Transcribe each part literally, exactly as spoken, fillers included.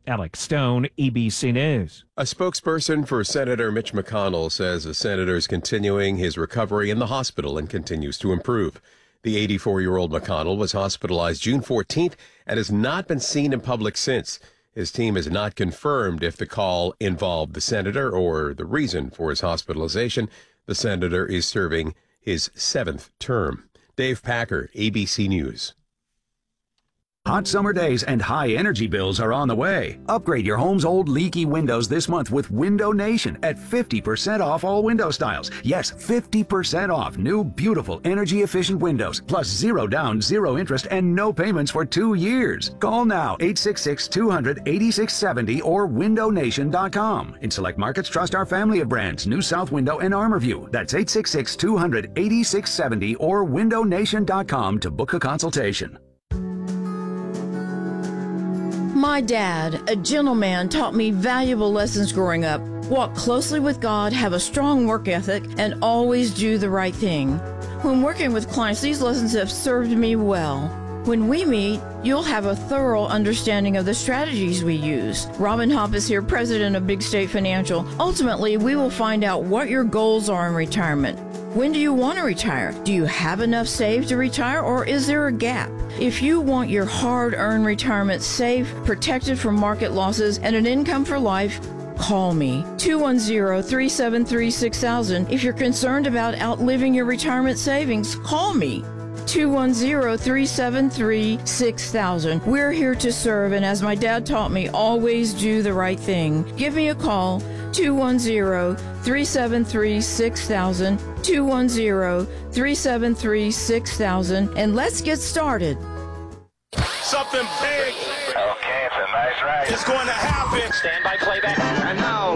Alex Stone, E B C News. A spokesperson for Senator Mitch McConnell says the senator is continuing his recovery in the hospital and continues to improve. The eighty-four-year-old McConnell was hospitalized June fourteenth and has not been seen in public since. His team has not confirmed if the call involved the senator or the reason for his hospitalization. The senator is serving his seventh term. Dave Packer, A B C News. Hot summer days and high energy bills are on the way. Upgrade your home's old leaky windows this month with Window Nation at fifty percent off all window styles. Yes, fifty percent off new, beautiful, energy-efficient windows, plus zero down, zero interest, and no payments for two years. Call now, eight six six, two hundred, eighty-six seventy or window nation dot com. In select markets, trust our family of brands, New South Window and Armorview. That's eight six six, two hundred, eighty-six seventy or window nation dot com to book a consultation. My dad, a gentleman, taught me valuable lessons growing up. Walk closely with God, have a strong work ethic, and always do the right thing. When working with clients, these lessons have served me well. When we meet, you'll have a thorough understanding of the strategies we use. Robin Hopp is here, president of Big State Financial. Ultimately, we will find out what your goals are in retirement. When do you want to retire? Do you have enough saved to retire, or is there a gap? If you want your hard-earned retirement safe, protected from market losses, and an income for life, call me, two one zero, three seven three, six thousand. If you're concerned about outliving your retirement savings, call me, two one zero, three seven three, six thousand. We're here to serve, and as my dad taught me, always do the right thing. Give me a call, two one zero, three seven three, six thousand, two one zero, three seven three, six thousand, and let's get started. Something big. Okay, it's a nice ride. It's going to happen. Stand by playback. And now,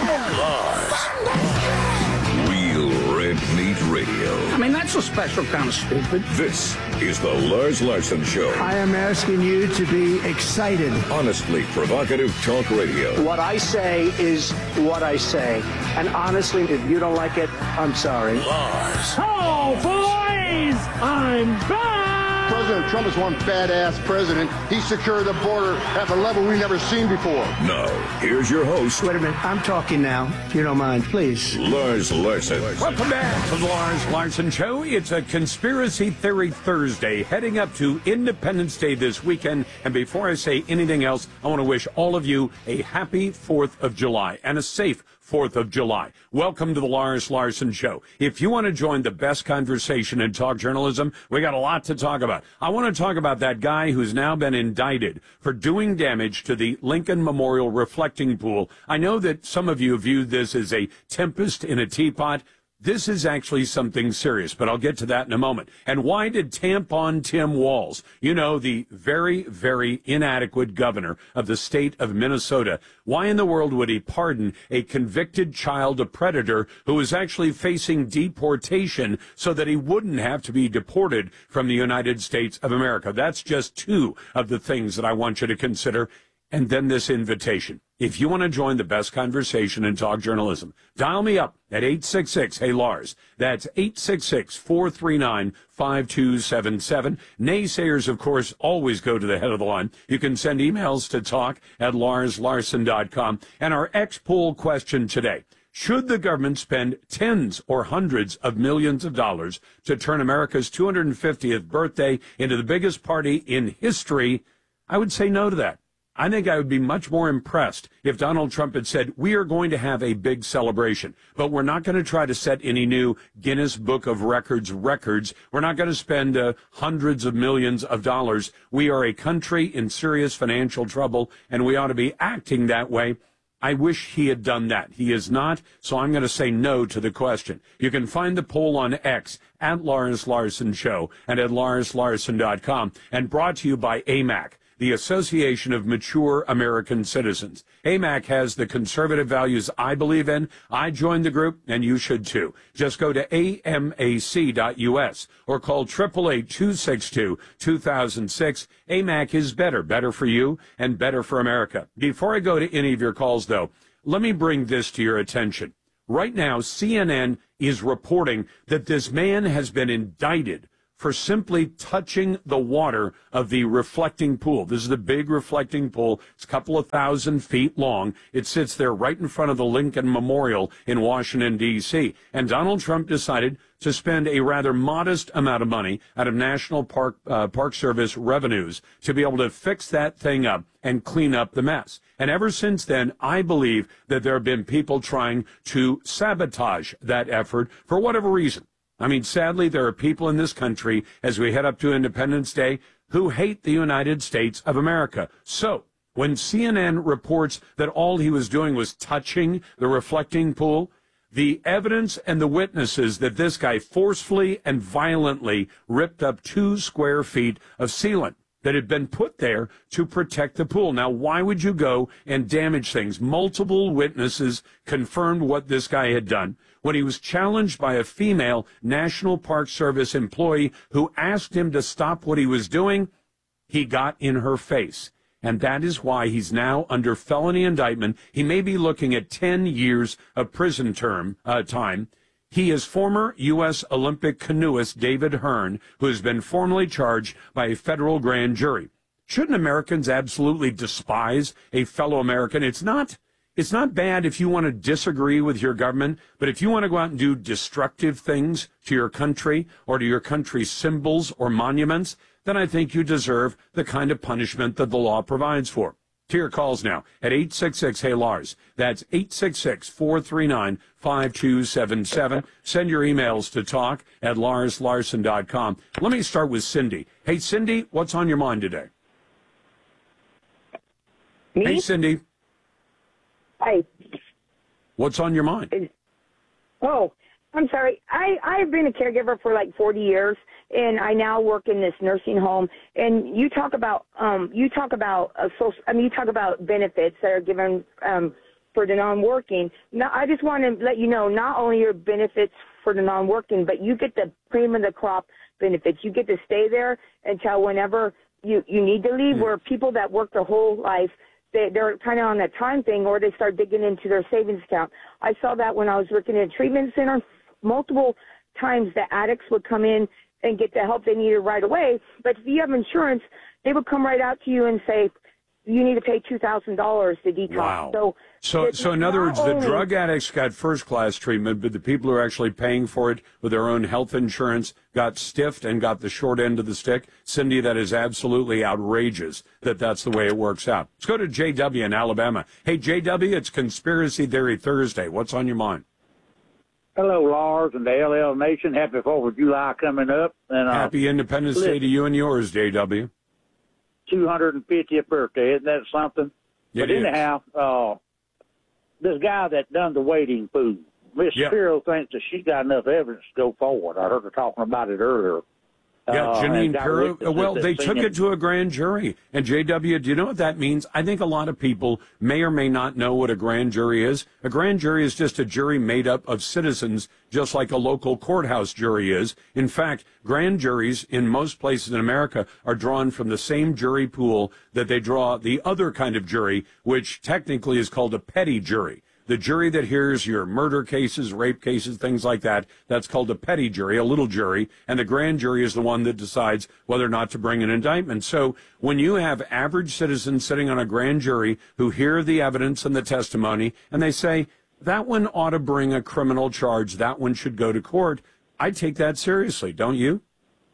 Lars. Real Red Meat Radio. I mean, that's a special kind of stupid. This is the Lars Larson Show. I am asking you to be excited. Honestly provocative talk radio. What I say is what I say. And honestly, if you don't like it, I'm sorry. Lars. Oh, boys! I'm back! President Trump is one badass president. He secured the border at a level we've never seen before. Now, here's your host. Wait a minute. I'm talking now, if you don't mind, please. Lars Larson. Welcome back to the Lars Larson Show. It's a Conspiracy Theory Thursday, heading up to Independence Day this weekend. And before I say anything else, I want to wish all of you a happy fourth of July and a safe fourth of July. Welcome to the Lars Larson Show. If you want to join the best conversation in talk journalism, we got a lot to talk about. I want to talk about that guy who's now been indicted for doing damage to the Lincoln Memorial reflecting pool. I know that some of you viewed this as a tempest in a teapot. This is actually something serious, but I'll get to that in a moment. And why did Tampon Tim Walz, you know, the very, very inadequate governor of the state of Minnesota, why in the world would he pardon a convicted child predator who is actually facing deportation so that he wouldn't have to be deported from the United States of America? That's just two of the things that I want you to consider. And then this invitation. If you want to join the best conversation in talk journalism, dial me up at eight six six, hey Lars. That's eight six six, four three nine, five two seven seven. Naysayers, of course, always go to the head of the line. You can send emails to talk at lars larson dot com. And our X-Poll question today. Should the government spend tens or hundreds of millions of dollars to turn America's two hundred fiftieth birthday into the biggest party in history? I would say no to that. I think I would be much more impressed if Donald Trump had said, we are going to have a big celebration, but we're not going to try to set any new Guinness Book of Records records. We're not going to spend uh, hundreds of millions of dollars. We are a country in serious financial trouble, and we ought to be acting that way. I wish he had done that. He is not, so I'm going to say no to the question. You can find the poll on X at Lars Larson Show and at lars larson dot com, and brought to you by A M A C, the Association of Mature American Citizens. A M A C has the conservative values I believe in. I joined the group, and you should too. Just go to A M A C dot U S or call eight eight eight, two six two, two thousand six. A M A C is better, better for you and better for America. Before I go to any of your calls, though, let me bring this to your attention. Right now, C N N is reporting that this man has been indicted for simply touching the water of the reflecting pool. This is the big reflecting pool. It's a couple of thousand feet long. It sits there right in front of the Lincoln Memorial in Washington, D C. And Donald Trump decided to spend a rather modest amount of money out of National Park uh, Park Service revenues to be able to fix that thing up and clean up the mess. And ever since then, I believe that there have been people trying to sabotage that effort for whatever reason. I mean, sadly, there are people in this country, as we head up to Independence Day, who hate the United States of America. So when C N N reports that all he was doing was touching the reflecting pool, the evidence and the witnesses that this guy forcefully and violently ripped up two square feet of sealant that had been put there to protect the pool. Now, why would you go and damage things? Multiple witnesses confirmed what this guy had done when he was challenged by a female National Park Service employee who asked him to stop what he was doing. He got in her face. And that is why he's now under felony indictment. He may be looking at ten years of prison term uh, time. He is former U S Olympic canoeist David Hearn, who has been formally charged by a federal grand jury. Shouldn't Americans absolutely despise a fellow American? It's not, it's not bad if you want to disagree with your government, but if you want to go out and do destructive things to your country or to your country's symbols or monuments, then I think you deserve the kind of punishment that the law provides for. To your calls now at eight six six, hey Lars. That's eight six six, four three nine, five two seven seven. Send your emails to talk at lars larson dot com. Let me start with Cindy. Hey, Cindy, what's on your mind today? Me? Hey, Cindy. Hi. What's on your mind? Oh, I'm sorry. I, I've been a caregiver for like forty years, and I now work in this nursing home. And you talk about, um, you talk about, uh, social, I mean, you talk about benefits that are given um, for the non-working. Now, I just want to let you know, not only your benefits for the non-working, but you get the cream of the crop benefits. You get to stay there until whenever you, you need to leave, mm. where people that work their whole life, They, they're kind of on that time thing, or they start digging into their savings account. I saw that when I was working in a treatment center. Multiple times the addicts would come in and get the help they needed right away. But if you have insurance, they would come right out to you and say, you need to pay two thousand dollars to detox. Wow. So, so, so in other words, the only, drug addicts got first-class treatment, but the people who are actually paying for it with their own health insurance got stiffed and got the short end of the stick. Cindy, that is absolutely outrageous that that's the way it works out. Let's go to J W in Alabama. Hey, J W, it's Conspiracy Theory Thursday. What's on your mind? Hello, Lars and the L L Nation. Happy fourth of July coming up. And uh, Happy Independence listen, Day to you and yours, J W. two hundred fiftieth birthday. Isn't that something? It but is. anyhow, uh, this guy that done the waiting pool, Miss Yep. Shapiro thinks that she's got enough evidence to go forward. I heard her talking about it earlier. Yeah, Uh, Janine and got Pirro. witnesses Well, that they seen took him. it to a grand jury. And J W, do you know what that means? I think a lot of people may or may not know what a grand jury is. A grand jury is just a jury made up of citizens, just like a local courthouse jury is. In fact, grand juries in most places in America are drawn from the same jury pool that they draw the other kind of jury, which technically is called a petty jury. The jury that hears your murder cases, rape cases, things like that, that's called a petty jury, a little jury, and the grand jury is the one that decides whether or not to bring an indictment. So when you have average citizens sitting on a grand jury who hear the evidence and the testimony, and they say, that one ought to bring a criminal charge, that one should go to court, I take that seriously, don't you?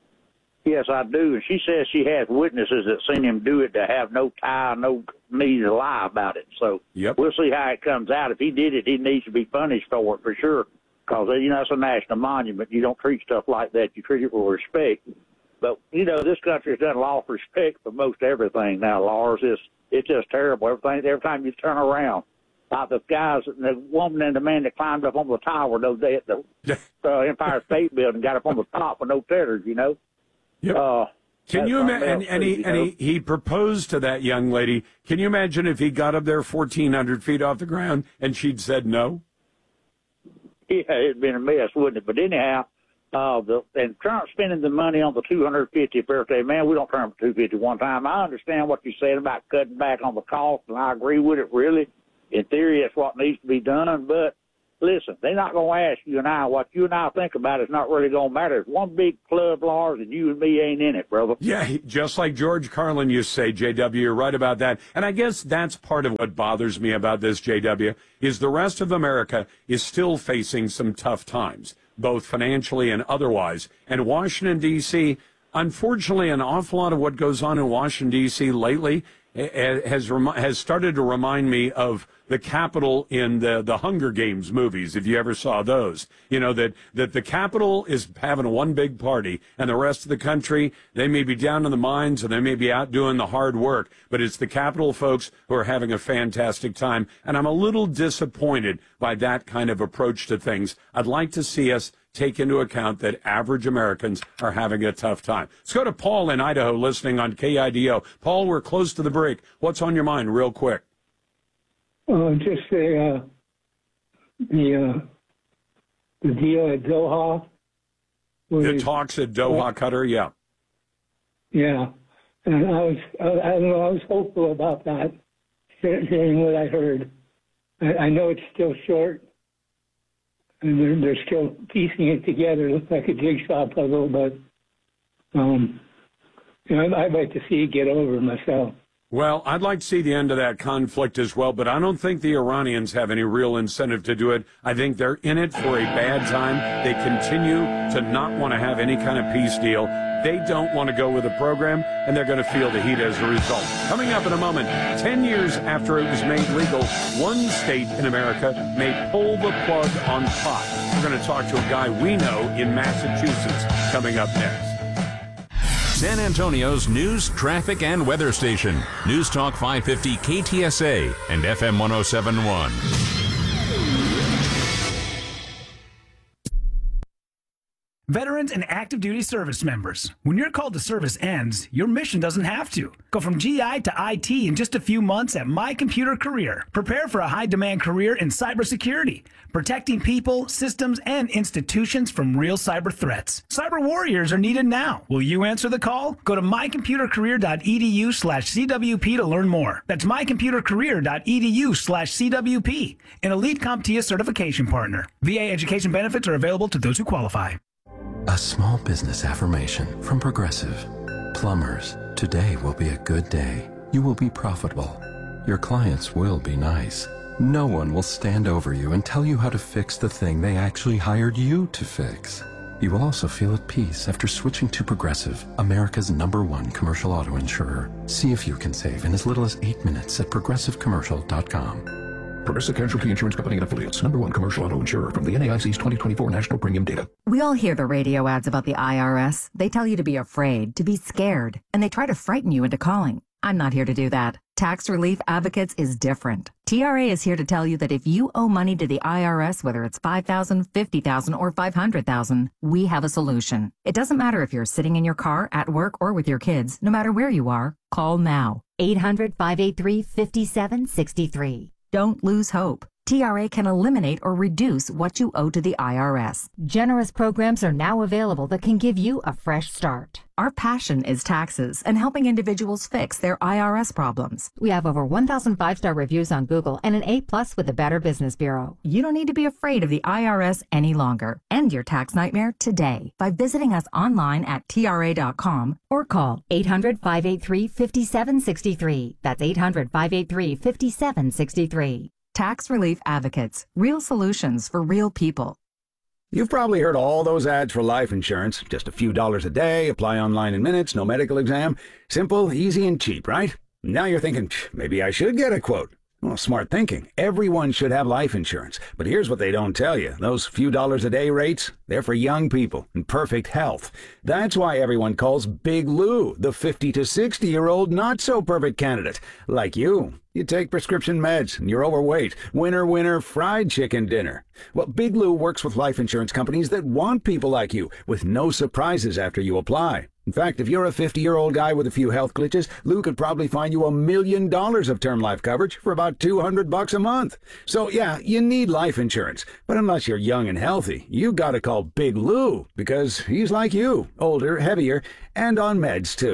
Yes, I do. And she says she has witnesses that seen him do it to have no tie, no need to lie about it. So yep. We'll see how it comes out. If he did it, he needs to be punished for it for sure. Because, you know, it's a national monument. You don't treat stuff like that. You treat it with respect. But, you know, this country has done lost respect for most everything now, Lars. It's, it's just terrible. Everything, every time you turn around. Like the guys, the woman and the man that climbed up on the tower those day at the uh, Empire State Building, got up on the top with no tethers, you know. Yep. Uh, Can you imagine? And, and, he, and he, he proposed to that young lady. Can you imagine if he got up there fourteen hundred feet off the ground and she'd said no? Yeah, it'd been a mess, wouldn't it? But anyhow, uh, the, and Trump spending the money on the two hundred fiftieth birthday, man, we don't turn for two hundred fifty one time. I understand what you said about cutting back on the cost, and I agree with it, really. In theory, that's what needs to be done, but listen, they're not going to ask you and I. What you and I think about is not really going to matter. It's one big club, Lars, and you and me ain't in it, brother. Yeah, just like George Carlin used to say, J W, you're right about that. And I guess that's part of what bothers me about this, J W, is the rest of America is still facing some tough times, both financially and otherwise. And Washington, D C, unfortunately, an awful lot of what goes on in Washington, D C lately has has started to remind me of the Capitol in the, the Hunger Games movies, if you ever saw those. You know, that, that the Capitol is having one big party, and the rest of the country, they may be down in the mines, and they may be out doing the hard work, but it's the Capitol folks who are having a fantastic time, and I'm a little disappointed by that kind of approach to things. I'd like to see us take into account that average Americans are having a tough time. Let's go to Paul in Idaho listening on K I D O. Paul, we're close to the break. What's on your mind real quick? Uh, just the, uh, the, uh, the deal at Doha. The talks at Doha, uh, Qatar, yeah. Yeah. And I was, I, I don't know, I was hopeful about that, hearing what I heard. I, I know it's still short. And they're, they're still piecing it together. It looks like a jigsaw puzzle, but um, you know, I'd like to see it get over myself. Well, I'd like to see the end of that conflict as well, but I don't think the Iranians have any real incentive to do it. I think they're in it for a bad time. They continue to not want to have any kind of peace deal. They don't want to go with the program, and they're going to feel the heat as a result. Coming up in a moment, ten years after it was made legal, one state in America may pull the plug on pot. We're going to talk to a guy we know in Massachusetts coming up next. San Antonio's news, traffic, and weather station. News Talk five fifty K T S A and F M one oh seven point one. Veterans and active duty service members, when your call to service ends, your mission doesn't have to. Go from G I to I T in just a few months at My Computer Career. Prepare for a high-demand career in cybersecurity, protecting people, systems, and institutions from real cyber threats. Cyber warriors are needed now. Will you answer the call? Go to mycomputercareer.edu slash CWP to learn more. That's mycomputercareer.edu slash CWP, an elite CompTIA certification partner. V A education benefits are available to those who qualify. A small business affirmation from Progressive. Plumbers, today will be a good day. You will be profitable. Your clients will be nice. No one will stand over you and tell you how to fix the thing they actually hired you to fix. You will also feel at peace after switching to Progressive, America's number one commercial auto insurer. See if you can save in as little as eight minutes at progressive commercial dot com. Progressive Casualty Insurance Company and Affiliates. Number one commercial auto insurer from the N A I C's twenty twenty-four National Premium Data. We all hear the radio ads about the I R S. They tell you to be afraid, to be scared, and they try to frighten you into calling. I'm not here to do that. Tax Relief Advocates is different. T R A is here to tell you that if you owe money to the I R S, whether it's five thousand dollars, fifty thousand dollars, or five hundred thousand dollars, we have a solution. It doesn't matter if you're sitting in your car, at work, or with your kids. No matter where you are, call now. eight hundred, five eight three, five seven six three. Don't lose hope. T R A can eliminate or reduce what you owe to the I R S. Generous programs are now available that can give you a fresh start. Our passion is taxes and helping individuals fix their I R S problems. We have over one thousand five-star reviews on Google and an A plus with the Better Business Bureau. You don't need to be afraid of the I R S any longer. End your tax nightmare today by visiting us online at T R A dot com or call eight hundred, five eight three, five seven six three. That's eight hundred, five eight three, five seven six three. Tax Relief Advocates. Real solutions for real people. You've probably heard all those ads for life insurance. Just a few dollars a day, apply online in minutes, no medical exam. Simple, easy, and cheap, right? Now you're thinking, maybe I should get a quote. Well, smart thinking. Everyone should have life insurance. But here's what they don't tell you. Those few dollars a day rates, they're for young people in perfect health. That's why everyone calls Big Lou the fifty to sixty-year-old not-so-perfect candidate. Like you. You take prescription meds, and you're overweight. Winner, winner, fried chicken dinner. Well, Big Lou works with life insurance companies that want people like you, with no surprises after you apply. In fact, if you're a fifty-year-old guy with a few health glitches, Lou could probably find you a million dollars of term life coverage for about two hundred bucks a month. So, yeah, you need life insurance. But unless you're young and healthy, you gotta call Big Lou, because he's like you, older, heavier, and on meds, too.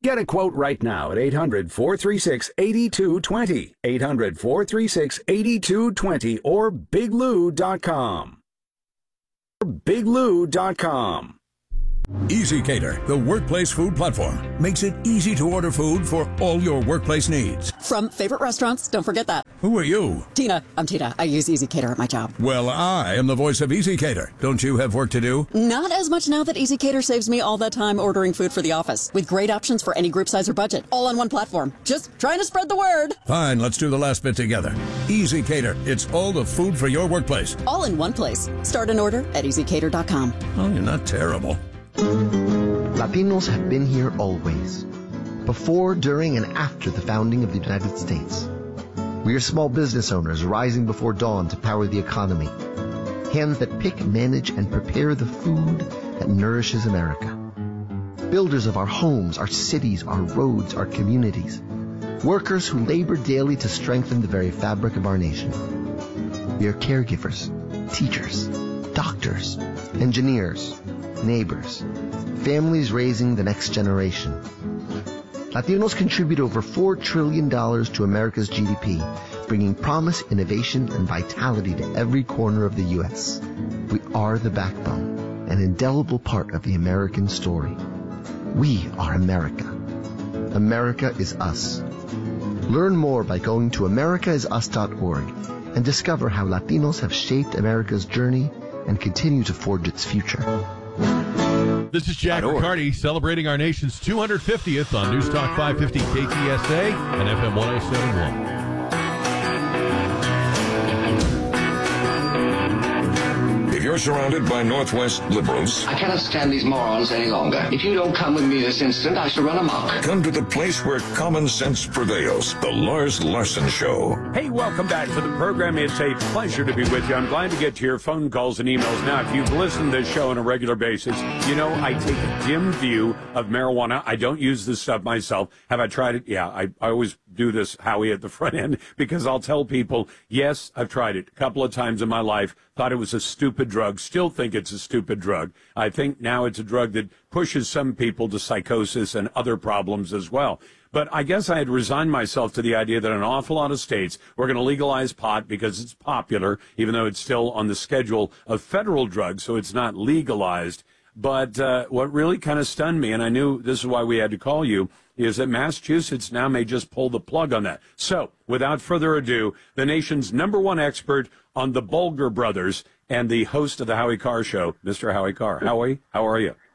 Get a quote right now at eight hundred, four three six, eight two two zero, eight hundred, four three six, eight two two zero, or big lou dot com. big lou dot com. EasyCater, the workplace food platform, makes it easy to order food for all your workplace needs. From favorite restaurants, don't forget that. Who are you? Tina. I'm Tina. I use EasyCater at my job. Well, I am the voice of EasyCater. Don't you have work to do? Not as much now that EasyCater saves me all that time ordering food for the office, with great options for any group size or budget, all on one platform. Just trying to spread the word. Fine, let's do the last bit together. EasyCater, it's all the food for your workplace. All in one place. Start an order at easy cater dot com. Oh, you're not terrible. Latinos have been here always, before, during, and after the founding of the United States. We are small business owners rising before dawn to power the economy. Hands that pick, manage, and prepare the food that nourishes America. Builders of our homes, our cities, our roads, our communities. Workers who labor daily to strengthen the very fabric of our nation. We are caregivers, teachers, doctors, engineers, neighbors, families raising the next generation. Latinos contribute over four trillion dollars to America's G D P, bringing promise, innovation, and vitality to every corner of the U S. We are the backbone, an indelible part of the American story. We are America. America is us. Learn more by going to america is us dot org and discover how Latinos have shaped America's journey and continue to forge its future. This is Jack Riccardi celebrating our nation's two hundred fiftieth on News Talk five fifty K T S A and F M one oh seven point one. If you're surrounded by Northwest liberals, I cannot stand these morons any longer. If you don't come with me this instant, I shall run amok. come to the place where common sense prevails. The Lars Larson Show. Hey, welcome back to the program. It's a pleasure to be with you. I'm glad to get to your phone calls and emails. Now, if you've listened to this show on a regular basis, you know I take a dim view of marijuana. I don't use this stuff myself. Have I tried it? Yeah, I, I always do this, Howie, at the front end, because I'll tell people, yes, I've tried it a couple of times in my life, thought it was a stupid drug, still think it's a stupid drug. I think now it's a drug that pushes some people to psychosis and other problems as well. But I guess I had resigned myself to the idea that an awful lot of states were going to legalize pot because it's popular, even though it's still on the schedule of federal drugs, so it's not legalized. But uh, what really kind of stunned me, and I knew this is why we had to call you, is that Massachusetts now may just pull the plug on that. So, without further ado, the nation's number one expert on the Bulger brothers and the host of the Howie Carr Show, Mister Howie Carr. Howie, how are you?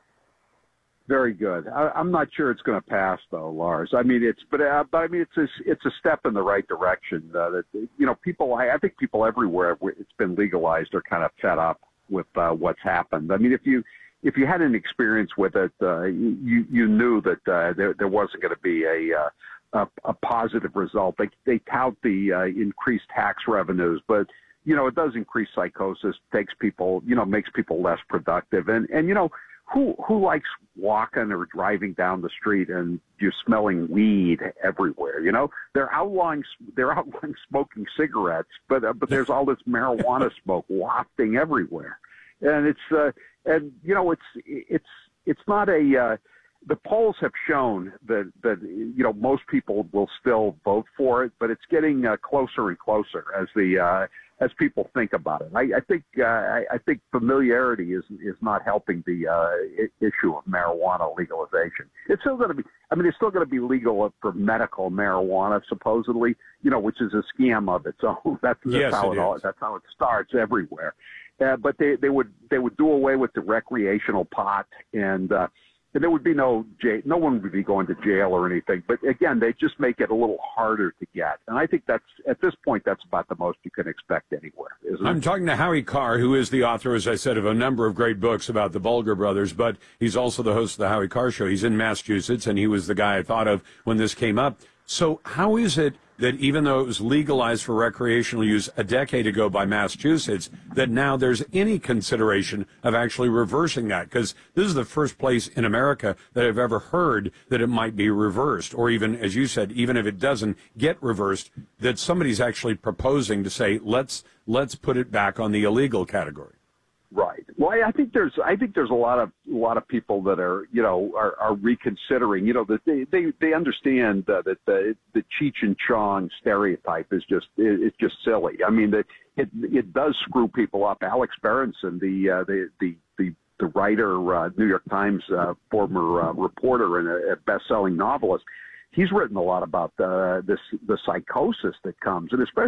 Very good. I, I'm not sure it's going to pass, though, Lars. I mean, it's but, uh, but I mean, it's a, it's a step in the right direction. Uh, that you know, people. I, I think people everywhere it's been legalized are kind of fed up with uh, what's happened. I mean, if you if you had an experience with it, uh, you you knew that uh, there there wasn't going to be a, uh, a a positive result. They they tout the uh, increased tax revenues, but you know, it does increase psychosis, takes people, you know, makes people less productive, and and you know. Who who likes walking or driving down the street and you're smelling weed everywhere? You know, they're outlawing they're outlawing smoking cigarettes, but uh, but there's all this marijuana smoke wafting everywhere, and it's uh, and you know it's it's it's not a. Uh, the polls have shown that that you know most people will still vote for it, but it's getting uh, closer and closer as the. Uh, as people think about it. I, I think uh, I, I think familiarity is is not helping the uh, I- issue of marijuana legalization. It's still going to be, I mean, it's still going to be legal for medical marijuana, supposedly, you know, which is a scam of its own. That's, that's Yes, how it it all, is. that's how it starts everywhere. Uh, but they, they would they would do away with the recreational pot, and uh, and there would be no jail. No one would be going to jail or anything. But again, they just make it a little harder to get. And I think that's at this point, that's about the most you can expect anywhere, isn't I'm it? talking to Howie Carr, who is the author, as I said, of a number of great books about the Bulger brothers, but he's also the host of the Howie Carr Show. He's in Massachusetts, and he was the guy I thought of when this came up. So how is it that even though it was legalized for recreational use a decade ago by Massachusetts, that now there's any consideration of actually reversing that? Because this is the first place in America that I've ever heard that it might be reversed, or even, as you said, even if it doesn't get reversed, that somebody's actually proposing to say, let's let's put it back on the illegal category. Right. Well, Well, I, I think there's I think there's a lot of a lot of people that are you know are, are reconsidering. You know that they they, they understand uh, that the the Cheech and Chong stereotype is just it's just silly. I mean, the, it it does screw people up. Alex Berenson, the uh, the the the the writer, uh, New York Times uh, former uh, reporter and a, a best-selling novelist, he's written a lot about uh, this the psychosis that comes, and especially